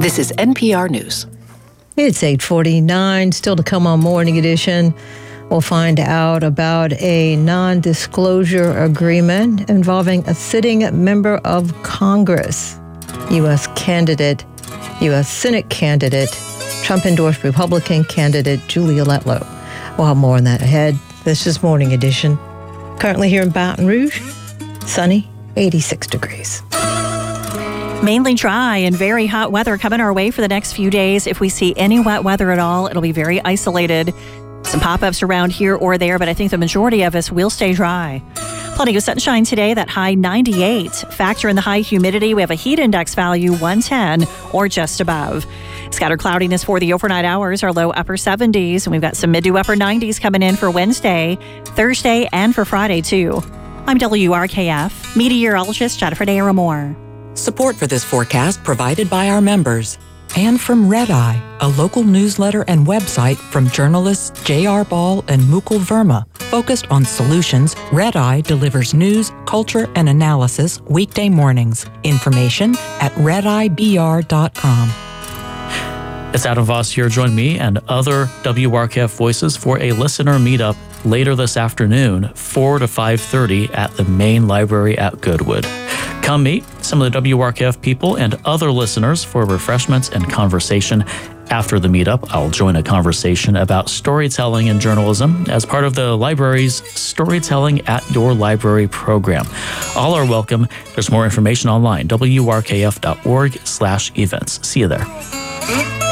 This is NPR News. It's 8:49, still to come on Morning Edition. We'll find out about a non-disclosure agreement involving a sitting member of Congress, U.S. Senate candidate, Trump-endorsed Republican candidate Julia Letlow. We'll have more on that ahead. This is Morning Edition. Currently here in Baton Rouge, sunny, 86 degrees. Mainly dry and very hot weather coming our way for the next few days. If we see any wet weather at all, it'll be very isolated. Some pop-ups around here or there, but I think the majority of us will stay dry. Plenty of sunshine today, that high 98. Factor in the high humidity, we have a heat index value 110 or just above. Scattered cloudiness for the overnight hours, our low upper 70s, and we've got some mid to upper 90s coming in for Wednesday, Thursday, and for Friday too. I'm WRKF meteorologist Jennifer Daramore. Support for this forecast provided by our members. And from Red Eye, a local newsletter and website from journalists J.R. Ball and Mukul Verma. Focused on solutions, Red Eye delivers news, culture, and analysis weekday mornings. Information at redeyebr.com. It's Adam Voss here. Join me and other WRKF voices for a listener meetup later this afternoon, 4 to 5:30 at the main library at Goodwood. Come meet some of the WRKF people and other listeners for refreshments and conversation. After the meetup, I'll join a conversation about storytelling and journalism as part of the library's Storytelling at Your Library program. All are welcome. There's more information online, wrkf.org/events. See you there.